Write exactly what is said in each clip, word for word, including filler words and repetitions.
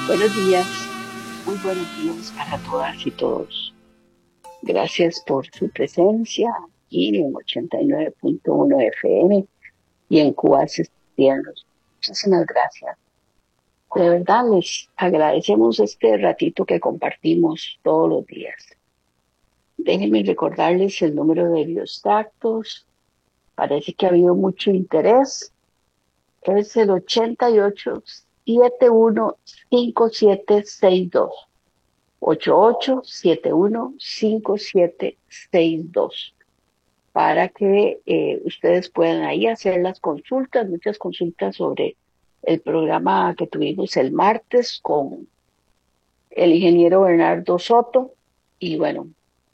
Buenos días, muy buenos días para todas y todos. Gracias por su presencia aquí en ochenta y nueve punto uno F M y en Cuba asistiendo. Muchísimas gracias. De verdad les agradecemos este ratito que compartimos todos los días. Déjenme recordarles el número de biostactos. Parece que ha habido mucho interés. Es el ochenta y ocho, setenta y uno, cincuenta y siete sesenta y dos. ocho ocho siete uno cinco siete seis dos para que eh, ustedes puedan ahí hacer las consultas, muchas consultas sobre el programa que tuvimos el martes con el ingeniero Bernardo Soto. Y bueno,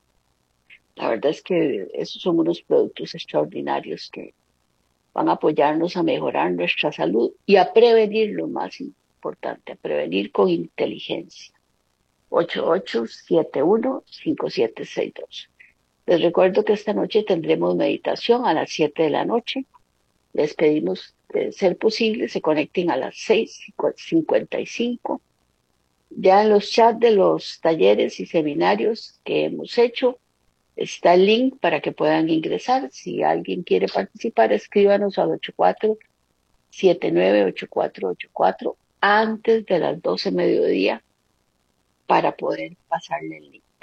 la verdad es que esos son unos productos extraordinarios que van a apoyarnos a mejorar nuestra salud y a prevenir lo más importante, a prevenir con inteligencia. ocho ocho siete uno cinco siete seis dos. Les recuerdo que esta noche tendremos meditación a las siete de la noche. Les pedimos, de ser posible, se conecten a las seis cincuenta y cinco. Ya en los chats de los talleres y seminarios que hemos hecho está el link para que puedan ingresar. Si alguien quiere participar, escríbanos al ocho cuatro siete nueve ocho cuatro ocho cuatro antes de las doce mediodía para poder pasarle el link.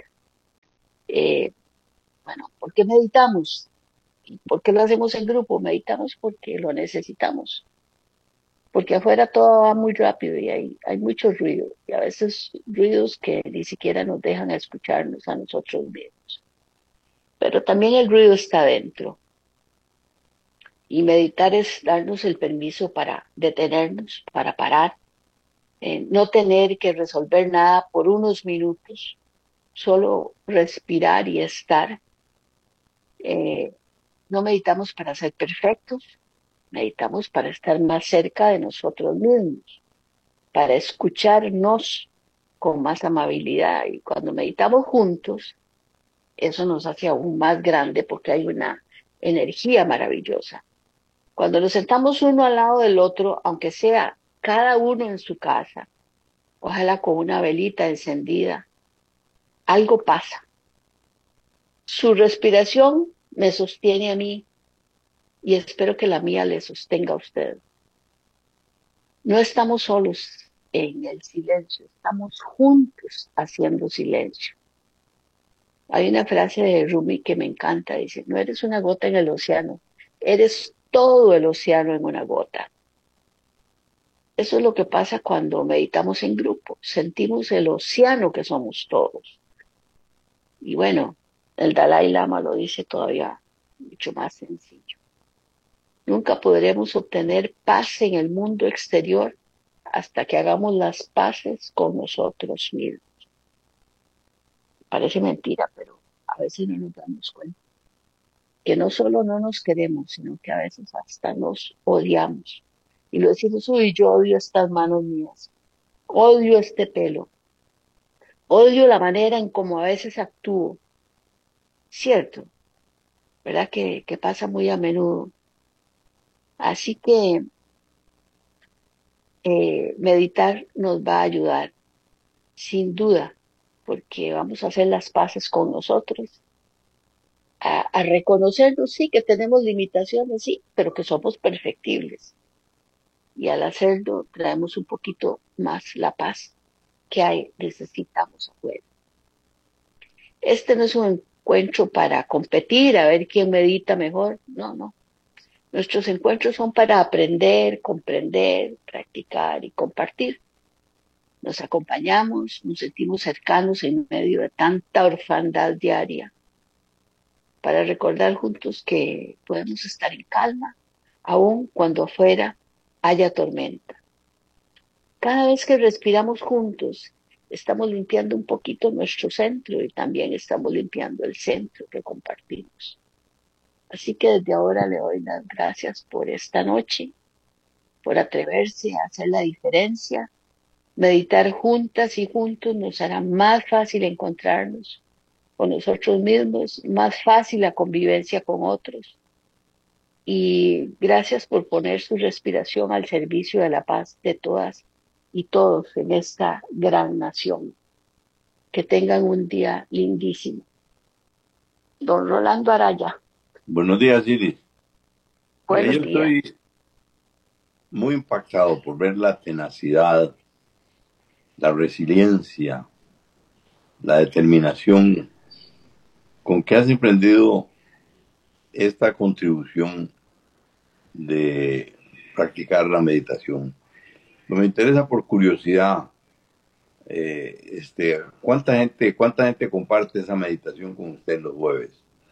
Eh, bueno, ¿por qué meditamos? ¿Por qué lo hacemos en grupo? Meditamos porque lo necesitamos. Porque afuera todo va muy rápido y hay, hay mucho ruido. Y a veces ruidos que ni siquiera nos dejan escucharnos a nosotros mismos. Pero también el ruido está dentro. Y meditar es darnos el permiso para detenernos, para parar, eh, no tener que resolver nada por unos minutos, solo respirar y estar. Eh, no meditamos para ser perfectos, meditamos para estar más cerca de nosotros mismos, para escucharnos con más amabilidad. Y cuando meditamos juntos, eso nos hace aún más grande porque hay una energía maravillosa. Cuando nos sentamos uno al lado del otro, aunque sea cada uno en su casa, ojalá con una velita encendida, algo pasa. Su respiración me sostiene a mí y espero que la mía le sostenga a usted. No estamos solos en el silencio, estamos juntos haciendo silencio. Hay una frase de Rumi que me encanta, dice, no eres una gota en el océano, eres todo el océano en una gota. Eso es lo que pasa cuando meditamos en grupo, sentimos el océano que somos todos. Y bueno, el Dalai Lama lo dice todavía mucho más sencillo. Nunca podremos obtener paz en el mundo exterior hasta que hagamos las paces con nosotros mismos. Parece mentira, pero a veces no nos damos cuenta que no solo no nos queremos, sino que a veces hasta nos odiamos. Y lo decimos, uy, yo odio estas manos mías, odio este pelo, odio la manera en cómo a veces actúo. Cierto, ¿verdad? Que, que pasa muy a menudo. Así que eh, meditar nos va a ayudar, sin duda, porque vamos a hacer las paces con nosotros, a, a reconocernos, sí, que tenemos limitaciones, sí, pero que somos perfectibles. Y al hacerlo traemos un poquito más la paz que hay, necesitamos afuera. Este no es un encuentro para competir, a ver quién medita mejor, no, no. Nuestros encuentros son para aprender, comprender, practicar y compartir. Nos acompañamos, nos sentimos cercanos en medio de tanta orfandad diaria, para recordar juntos que podemos estar en calma, aun cuando afuera haya tormenta. Cada vez que respiramos juntos, estamos limpiando un poquito nuestro centro y también estamos limpiando el centro que compartimos. Así que desde ahora le doy las gracias por esta noche, por atreverse a hacer la diferencia. Meditar juntas y juntos nos hará más fácil encontrarnos con nosotros mismos, más fácil la convivencia con otros. Y gracias por poner su respiración al servicio de la paz de todas y todos en esta gran nación. Que tengan un día lindísimo. Don Rolando Araya, Buenos días, Iris. Mire, buenos yo días. estoy muy impactado por ver la tenacidad, la resiliencia, la determinación con que has emprendido esta contribución de practicar la meditación. Me interesa por curiosidad, eh, este, ¿cuánta gente, cuánta gente comparte esa meditación con usted los jueves?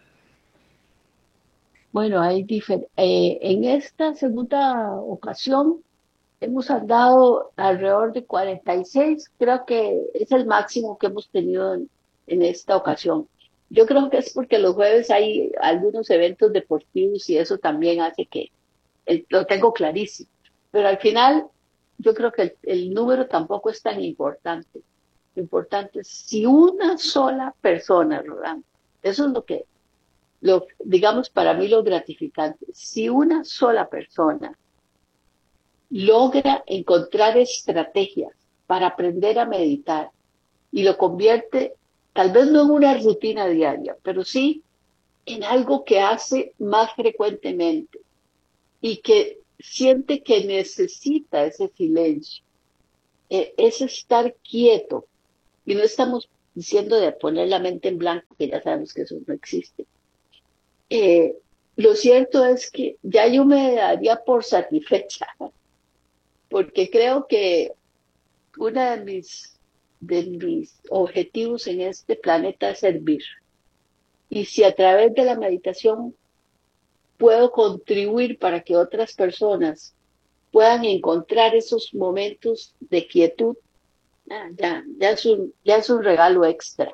Bueno, hay difer- eh, en esta segunda ocasión hemos andado alrededor de cuarenta y seis, creo que es el máximo que hemos tenido en, en esta ocasión. Yo creo que es porque los jueves hay algunos eventos deportivos y eso también hace que eh, lo tengo clarísimo. Pero al final, yo creo que el, el número tampoco es tan importante. Lo importante es si una sola persona, Rolando, eso es lo que, lo, digamos, para mí lo gratificante, si una sola persona logra encontrar estrategias para aprender a meditar y lo convierte, tal vez no en una rutina diaria, pero sí en algo que hace más frecuentemente y que siente que necesita ese silencio, eh, ese estar quieto. Y no estamos diciendo de poner la mente en blanco, que ya sabemos que eso no existe. Eh, lo cierto es que ya yo me daría por satisfecha, porque creo que uno de mis, de mis objetivos en este planeta es servir. Y si a través de la meditación puedo contribuir para que otras personas puedan encontrar esos momentos de quietud, ah, ya, ya, es un, ya es un regalo extra.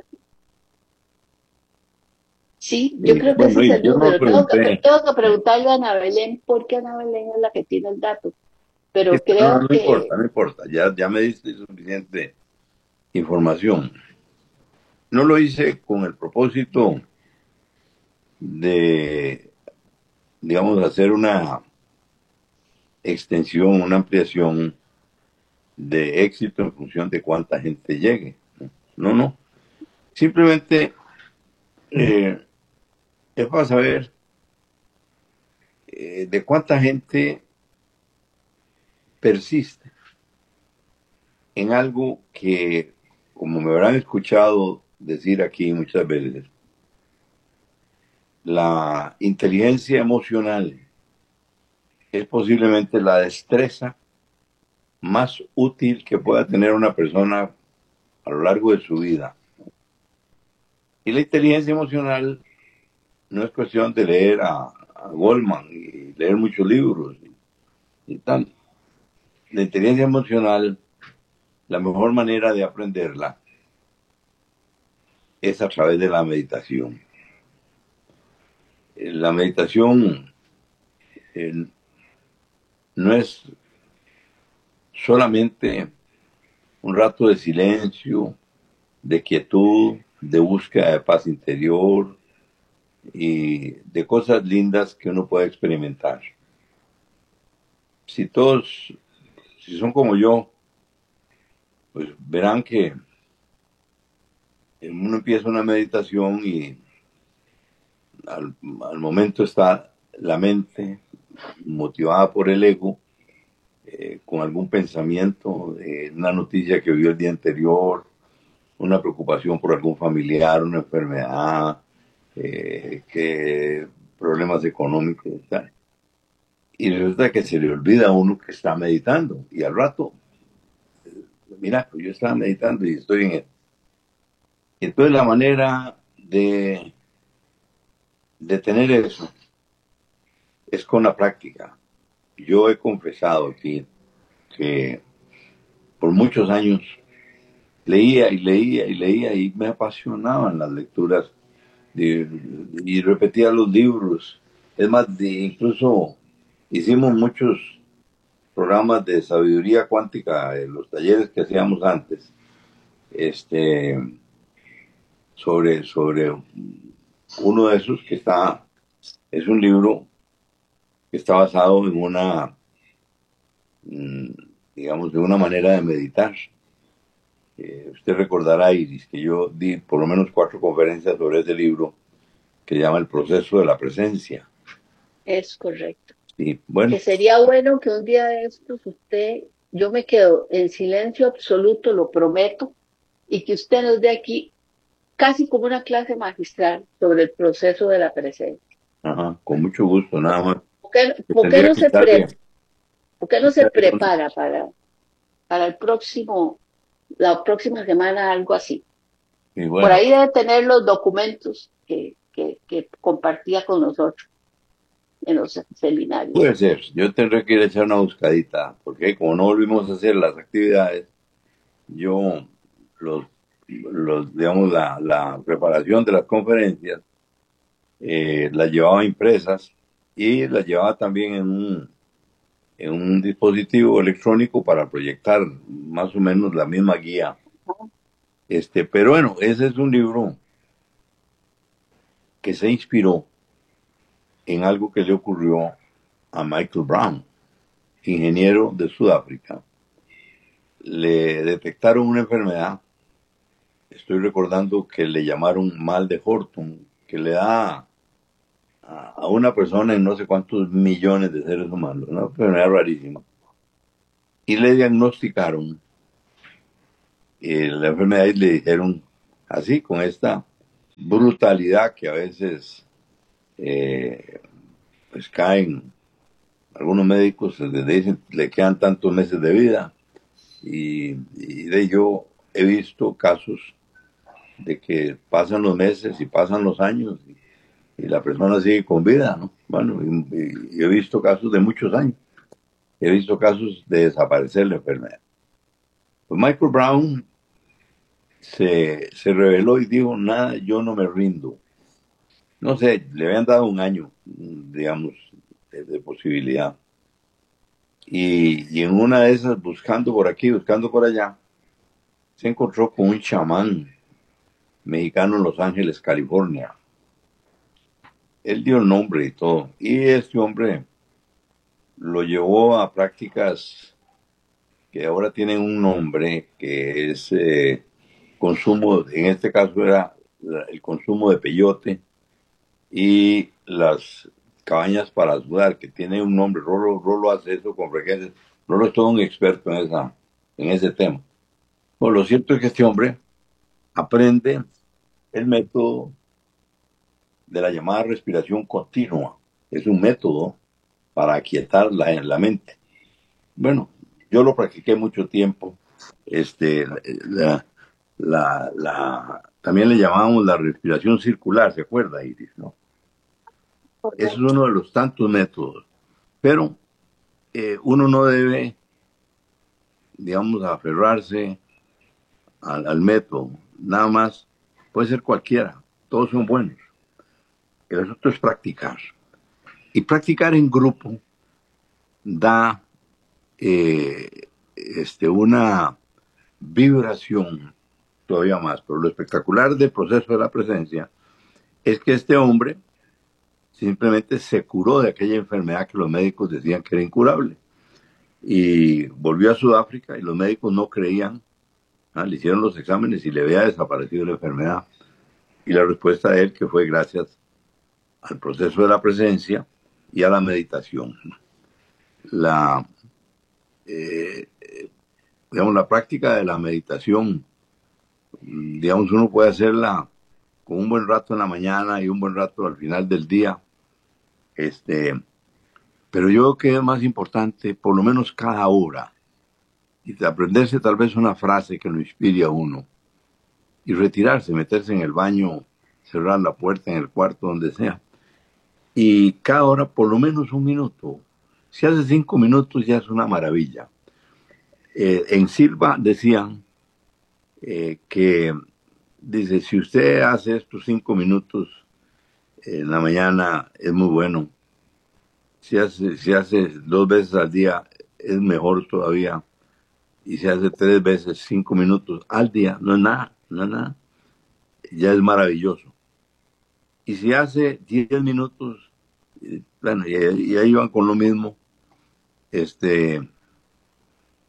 Sí, yo Sí, creo que ese bueno, es y el yo no lo número. Tengo que, pregunté. tengo que preguntarle a Ana Belén, porque Ana Belén es la que tiene el dato. Sí, Pero no, no, creo no que, importa, no importa, ya, ya me diste suficiente información. No lo hice con el propósito de, digamos, hacer una extensión, una ampliación de éxito en función de cuánta gente llegue. No, no. Simplemente eh, es para saber eh, de cuánta gente persiste en algo que, como me habrán escuchado decir aquí muchas veces, la inteligencia emocional es posiblemente la destreza más útil que pueda tener una persona a lo largo de su vida. Y la inteligencia emocional no es cuestión de leer a, a Goldman y leer muchos libros y, y tal. La inteligencia emocional, la mejor manera de aprenderla es a través de la meditación. La meditación eh, no es solamente un rato de silencio, de quietud, de búsqueda de paz interior y de cosas lindas que uno puede experimentar. Si todos, si son como yo, pues verán que uno empieza una meditación y al, al momento está la mente motivada por el ego, eh, con algún pensamiento, eh, una noticia que vio el día anterior, una preocupación por algún familiar, una enfermedad, eh, que problemas económicos y tal. Y resulta que se le olvida a uno que está meditando. Y al rato, mira, pues yo estaba meditando y estoy en él. Y entonces la manera de, de tener eso es con la práctica. Yo he confesado aquí que por muchos años leía y leía y leía y me apasionaban las lecturas de, y repetía los libros. Es más, de, incluso hicimos muchos programas de sabiduría cuántica en los talleres que hacíamos antes, este, sobre, sobre uno de esos que está, es un libro que está basado en una, digamos, de una manera de meditar. Eh, usted recordará, Iris, que yo di por lo menos cuatro conferencias sobre ese libro que se llama El proceso de la presencia. Es correcto. Y bueno, Que sería bueno que un día de estos usted, yo me quedo en silencio absoluto, lo prometo, y que usted nos dé aquí casi como una clase magistral sobre el proceso de la presencia. ajá, con mucho gusto, nada más. ¿Por qué, Que por qué tendría no que se pre, darle, por qué no se darle una- prepara para, para el próximo, la próxima semana, algo así? y Por bueno, ahí debe tener los documentos que, que, que compartía con nosotros en los seminarios. puede ser. Yo tendré que ir a echar una buscadita, porque como no volvimos a hacer las actividades, yo los, los digamos, la, la preparación de las conferencias eh, las llevaba impresas y las llevaba también en un, en un dispositivo electrónico para proyectar más o menos la misma guía. Este, pero bueno, ese es un libro que se inspiró en algo que le ocurrió a Michael Brown, ingeniero de Sudáfrica. Le detectaron una enfermedad, estoy recordando que le llamaron mal de Horton, que le da a, a una persona en no sé cuántos millones de seres humanos, una enfermedad rarísima. Y le diagnosticaron eh, la enfermedad y le dijeron así, con esta brutalidad que a veces eh, pues caen algunos médicos, les dicen le quedan tantos meses de vida. Y, y de yo he visto casos de que pasan los meses y pasan los años y, y la persona sigue con vida, ¿no? Bueno, y, y he visto casos de muchos años. He visto casos de desaparecer la enfermedad. Pues Michael Brown se, se reveló y dijo, nada, yo no me rindo. No sé, le habían dado un año, digamos, de, de posibilidad. Y, y en una de esas, buscando por aquí, buscando por allá, se encontró con un chamán mexicano en Los Ángeles, California. Él dio el nombre y todo. Y este hombre lo llevó a prácticas que ahora tienen un nombre, que es eh, consumo, en este caso era el consumo de peyote y las cabañas para sudar, que tiene un nombre. Rolo, Rolo hace eso con frecuencia. Rolo es todo un experto en, esa, en ese tema. Bueno, lo cierto es que este hombre aprende el método de la llamada respiración continua. Es un método para aquietar la, la mente. Bueno, yo lo practiqué mucho tiempo. Este, la, la, la, también le llamábamos la respiración circular, ¿se acuerda, Iris? ¿No? Ese es Correcto. uno de los tantos métodos. Pero eh, uno no debe, digamos, aferrarse al, al método. Nada más, puede ser cualquiera. Todos son buenos. El asunto es practicar. Y practicar en grupo da eh, este, una vibración todavía más. Pero lo espectacular del proceso de la presencia es que este hombre simplemente se curó de aquella enfermedad que los médicos decían que era incurable. Y volvió a Sudáfrica y los médicos no creían, ¿ah? Le hicieron los exámenes y le había desaparecido la enfermedad. Y la respuesta de él que fue gracias al proceso de la presencia y a la meditación. La, eh, digamos, la práctica de la meditación, digamos, uno puede hacerla con un buen rato en la mañana y un buen rato al final del día. Este, pero yo creo que es más importante, por lo menos cada hora, y aprenderse tal vez una frase que lo inspire a uno, y retirarse, meterse en el baño, cerrar la puerta en el cuarto, donde sea, y cada hora por lo menos un minuto. Si hace cinco minutos ya es una maravilla. Eh, en Silva decían eh, que, dice, si usted hace estos cinco minutos en la mañana es muy bueno. Si hace, si hace dos veces al día es mejor todavía. Y si hace tres veces cinco minutos al día, no es nada, no es nada. Ya es maravilloso. Y si hace diez minutos, bueno, y, y ahí van con lo mismo, este,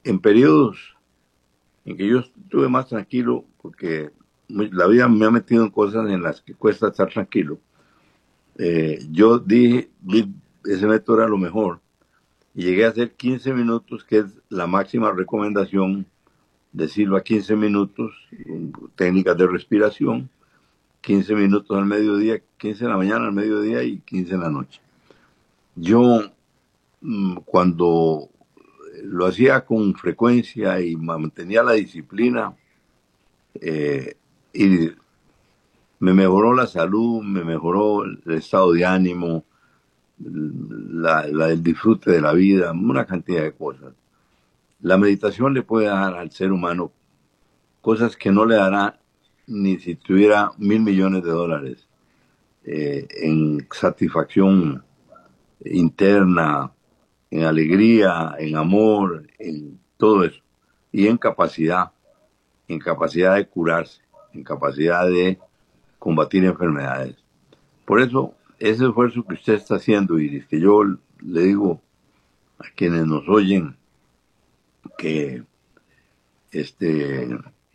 en periodos en que yo estuve más tranquilo, porque la vida me ha metido en cosas en las que cuesta estar tranquilo, eh, yo dije, vi, ese método era lo mejor, y llegué a hacer quince minutos, que es la máxima recomendación de Silva, quince minutos, técnicas de respiración, quince minutos al mediodía, quince en la mañana al mediodía y quince en la noche. Yo, cuando lo hacía con frecuencia y mantenía la disciplina, eh, y me mejoró la salud, me mejoró el estado de ánimo, la, la, el disfrute de la vida, una cantidad de cosas. La meditación le puede dar al ser humano cosas que no le dará ni si tuviera mil millones de dólares, eh, en satisfacción interna, en alegría, en amor, en todo eso, y en capacidad, en capacidad de curarse, en capacidad de combatir enfermedades. Por eso, ese esfuerzo que usted está haciendo, Iris, que yo le digo a quienes nos oyen que este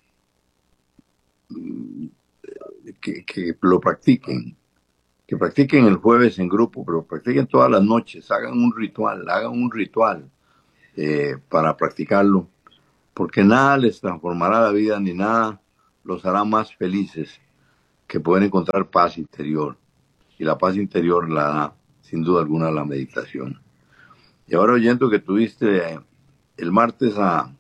que, que lo practiquen, que practiquen el jueves en grupo, pero practiquen todas las noches, hagan un ritual, hagan un ritual eh, para practicarlo, porque nada les transformará la vida ni nada los hará más felices que poder encontrar paz interior. Y la paz interior la da, sin duda alguna, la meditación. Y ahora, oyendo que tuviste eh, el martes a,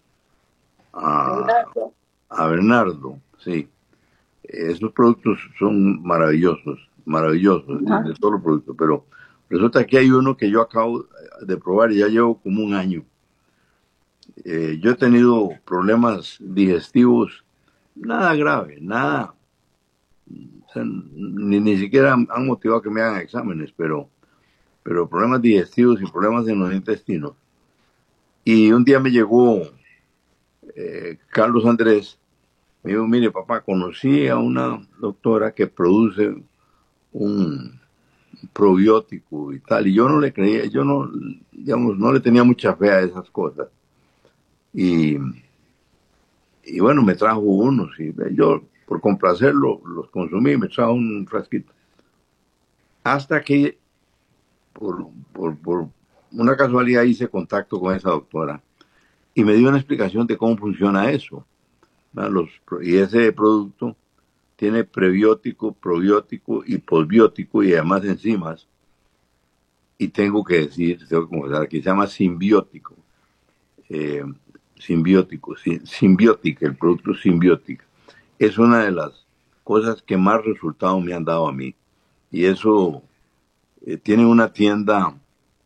a, a Bernardo, sí, esos productos son maravillosos, maravillosos, de, de todos los productos, pero resulta que hay uno que yo acabo de probar y ya llevo como un año. Eh, yo he tenido problemas digestivos, nada grave, nada, o sea, ni, ni siquiera han motivado que me hagan exámenes, pero, pero problemas digestivos y problemas en los intestinos. Y un día me llegó eh, Carlos Andrés, me dijo, mire papá, conocí a una doctora que produce un probiótico y tal, y yo no le creía, yo no, digamos, no le tenía mucha fe a esas cosas. Y, y bueno, me trajo unos, y yo, por complacerlo, los consumí, me trajo un frasquito. Hasta que, por, por, por una casualidad, hice contacto con esa doctora, y me dio una explicación de cómo funciona eso. Los, y ese producto tiene prebiótico, probiótico y posbiótico y además enzimas. Y tengo que decir, tengo que confesar que se llama simbiótico. Eh, simbiótico, simbiótica, el producto simbiótica. Es una de las cosas que más resultados me han dado a mí. Y eso eh, tiene una tienda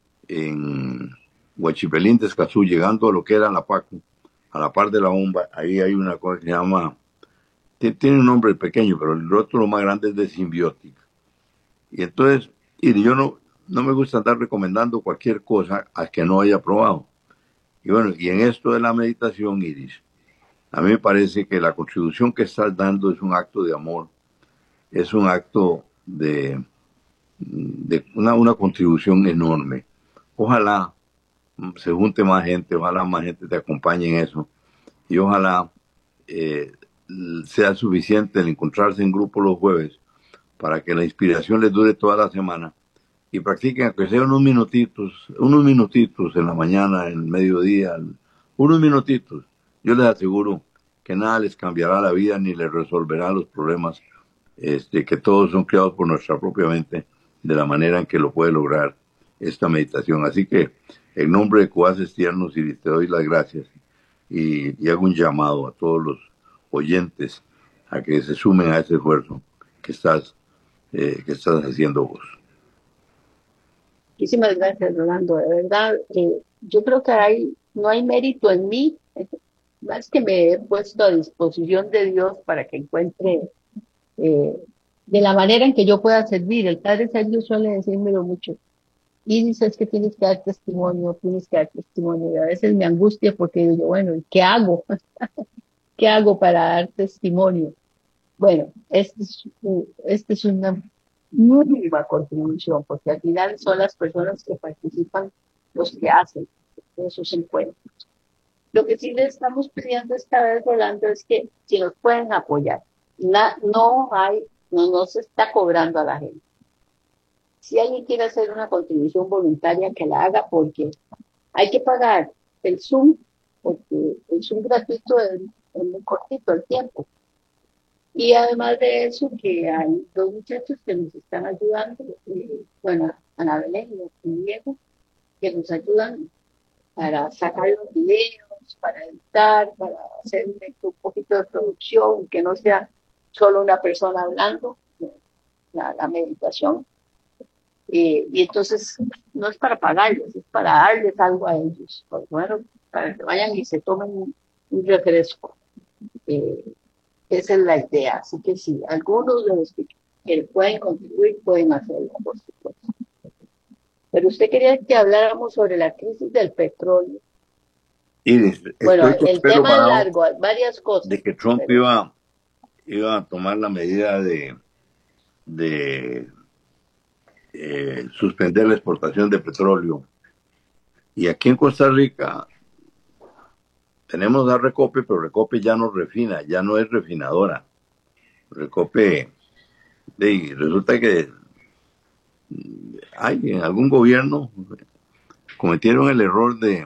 en Huachipelín de Escazú, llegando a lo que era la Paco, a la par de la bomba. Ahí hay una cosa que se llama, tiene un nombre pequeño, pero el otro, lo más grande, es de simbiótica. Y entonces, y yo no, no me gusta andar recomendando cualquier cosa a que no haya probado. Y bueno, y en esto de la meditación, Iris, a mí me parece que la contribución que estás dando es un acto de amor, es un acto de, de una, una contribución enorme. Ojalá se junte más gente, ojalá más gente te acompañe en eso, y ojalá eh, sea suficiente el encontrarse en grupo los jueves para que la inspiración les dure toda la semana y practiquen, aunque sea unos minutitos, unos minutitos en la mañana, en el mediodía, unos minutitos. Yo les aseguro que nada les cambiará la vida ni les resolverá los problemas, este, que todos son creados por nuestra propia mente, de la manera en que lo puede lograr esta meditación. Así que, en nombre de Cuaces Tiernos, y te doy las gracias y, y hago un llamado a todos los oyentes a que se sumen a ese esfuerzo que estás, eh, que estás haciendo vos. Muchísimas gracias, Rolando. De verdad, eh, yo creo que hay, no hay mérito en mí, más que me he puesto a disposición de Dios para que encuentre eh, de la manera en que yo pueda servir. El padre Sergio suele decírmelo mucho. Y dices que tienes que dar testimonio, tienes que dar testimonio. Y a veces me angustia porque digo, bueno, ¿y qué hago? ¿Qué hago para dar testimonio? Bueno, este es, este es una mínima contribución, porque al final son las personas que participan los que hacen esos encuentros. Lo que sí le estamos pidiendo esta vez, Rolando, es que si nos pueden apoyar. Na- no hay, no, no se está cobrando a la gente. Si alguien quiere hacer una contribución voluntaria, que la haga porque hay que pagar el Zoom, porque el Zoom gratuito es, es muy cortito el tiempo. Y además de eso, que hay dos muchachos que nos están ayudando, eh, bueno, Ana Belén y Diego, que nos ayudan para sacar los videos, para editar, para hacer un poquito de producción, que no sea solo una persona hablando, la, la meditación. Eh, y entonces no es para pagarles, es para darles algo a ellos. Pues bueno, para que vayan y se tomen un, un refresco. Eh, esa es la idea. Así que sí, algunos de los que, que pueden contribuir pueden hacerlo, por supuesto. Pero usted quería que habláramos sobre la crisis del petróleo. Iris, Bueno, estoy con el el pelo tema es parado largo, hay varias cosas, de que Trump pero iba, iba a tomar la medida de, de eh, suspender la exportación de petróleo. Y aquí en Costa Rica tenemos a Recope, pero Recope ya no refina, ya no es refinadora. Recope, de, resulta que hay en algún gobierno cometieron el error de,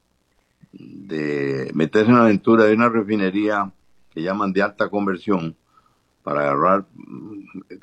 de meterse en la aventura de una refinería que llaman de alta conversión para agarrar